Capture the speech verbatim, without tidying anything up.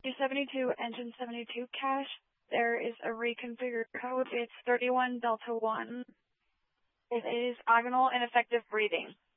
seventy-two, engine seventy-two cache. There is a reconfigured code. It's thirty-one delta one. It is agonal and effective breathing.